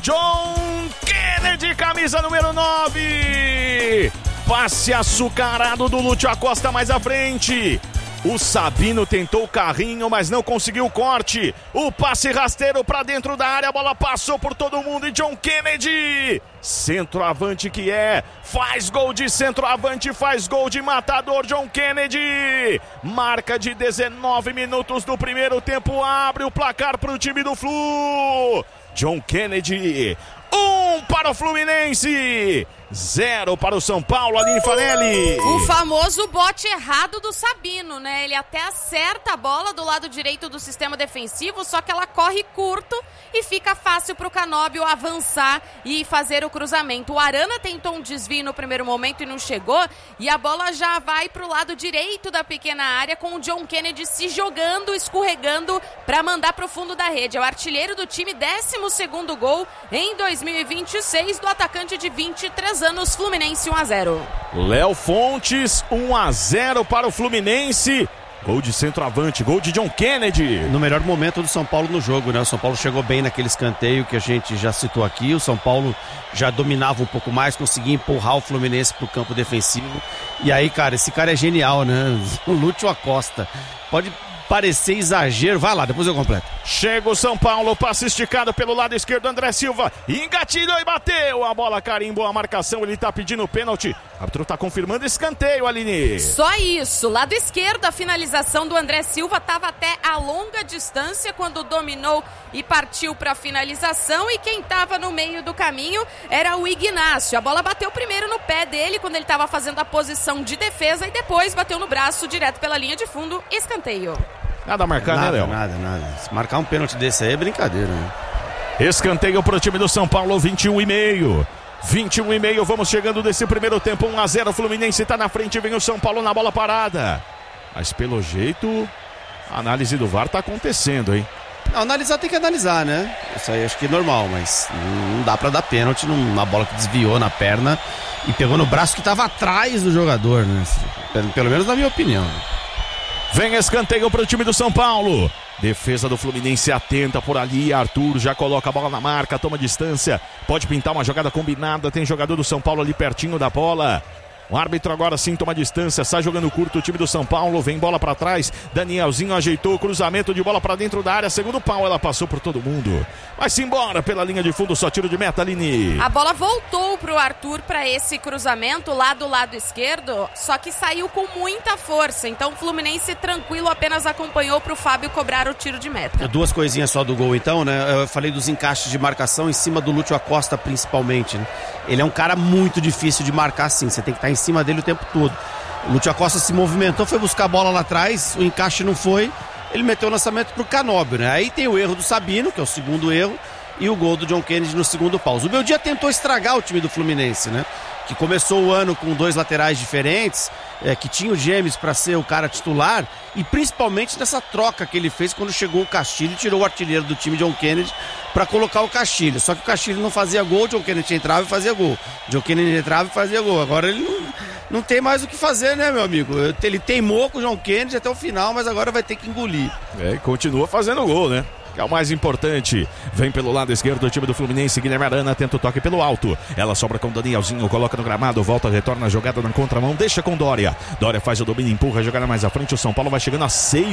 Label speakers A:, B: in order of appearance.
A: John Kennedy, camisa número 9. Passe açucarado do Lúcio Acosta mais à frente. O Sabino tentou o carrinho, mas não conseguiu o corte. O passe rasteiro para dentro da área, a bola passou por todo mundo e John Kennedy, centroavante que faz gol de centroavante, faz gol de matador. John Kennedy, marca de 19 minutos do primeiro tempo, abre o placar para o time do Flu. John Kennedy, 1 para o Fluminense, 0 para o São Paulo. Aline Fanelli.
B: O famoso bote errado do Sabino, né? Ele até acerta a bola do lado direito do sistema defensivo, só que ela corre curto e fica fácil para o Canóbio avançar e fazer o cruzamento. O Arana tentou um desvio no primeiro momento e não chegou, e a bola já vai para o lado direito da pequena área, com o John Kennedy se jogando, escorregando para mandar para o fundo da rede. É o artilheiro do time, 12º gol em 2026 do atacante de 23 anos, Fluminense 1-0.
A: Léo Fontes, 1-0 para o Fluminense. Gol de centroavante, gol de John Kennedy.
C: No melhor momento do São Paulo no jogo, né? O São Paulo chegou bem naquele escanteio que a gente já citou aqui. O São Paulo já dominava um pouco mais, conseguia empurrar o Fluminense pro campo defensivo. E aí, cara, esse cara é genial, né? O Lúcio Acosta. Pode parecer exagero, vai lá, depois eu completo.
A: Chega o São Paulo, passe esticado pelo lado esquerdo, André Silva engatilhou e bateu, a bola carimbou a marcação, ele tá pedindo pênalti, o árbitro tá confirmando escanteio, Aline.
B: Só isso, lado esquerdo, a finalização do André Silva tava até a longa distância quando dominou e partiu para a finalização, e quem tava no meio do caminho era o Ignacio. A bola bateu primeiro no pé dele quando ele tava fazendo a posição de defesa e depois bateu no braço direto pela linha de fundo, escanteio.
A: Nada a marcar, né, Léo?
C: Nada. Se marcar um pênalti desse aí é brincadeira, né?
A: Escanteio pro time do São Paulo, 21,5. 21,5, vamos chegando desse primeiro tempo, 1-0, Fluminense tá na frente, vem o São Paulo na bola parada. Mas pelo jeito, a análise do VAR tá acontecendo, hein?
C: Não, analisar tem que analisar, né? Isso aí acho que é normal, mas não dá pra dar pênalti numa bola que desviou na perna e pegou no braço que tava atrás do jogador, né? Pelo menos na minha opinião.
A: Vem escanteio para o time do São Paulo. Defesa do Fluminense atenta por ali. Arthur já coloca a bola na marca, toma distância. Pode pintar uma jogada combinada. Tem jogador do São Paulo ali pertinho da bola. O árbitro agora sim toma distância, sai jogando curto o time do São Paulo, vem bola pra trás, Danielzinho ajeitou o cruzamento de bola pra dentro da área, segundo pau, ela passou por todo mundo. Vai-se embora pela linha de fundo, só tiro de meta, Aline.
B: A bola voltou pro Arthur pra esse cruzamento lá do lado esquerdo, só que saiu com muita força, então o Fluminense tranquilo apenas acompanhou pro Fábio cobrar o tiro de meta.
C: Duas coisinhas só do gol então, né? Eu falei dos encaixes de marcação em cima do Lúcio Acosta principalmente, né? Ele é um cara muito difícil de marcar assim, você tem que estar em cima dele o tempo todo. O Lúcio Acosta se movimentou, foi buscar a bola lá atrás, o encaixe não foi, ele meteu o lançamento pro Canóbio, né? Aí tem o erro do Sabino, que é o segundo erro, e o gol do John Kennedy no segundo pau. O Beldia tentou estragar o time do Fluminense, né? Que começou o ano com dois laterais diferentes, que tinha o James para ser o cara titular, e principalmente nessa troca que ele fez quando chegou o Castilho e tirou o artilheiro do time, John Kennedy, para colocar o Castilho. Só que o Castilho não fazia gol, o John Kennedy entrava e fazia gol. O John Kennedy entrava e fazia gol. Agora ele não tem mais o que fazer, né, meu amigo? Ele teimou com o John Kennedy até o final, mas agora vai ter que engolir.
A: Continua fazendo gol, né? Que é o mais importante. Vem pelo lado esquerdo do time do Fluminense, Guilherme Arana tenta o toque pelo alto. Ela sobra com o Danielzinho, coloca no gramado, volta, retorna a jogada na contramão, deixa com Dória. Dória faz o domínio, empurra a jogada mais à frente, o São Paulo vai chegando a 6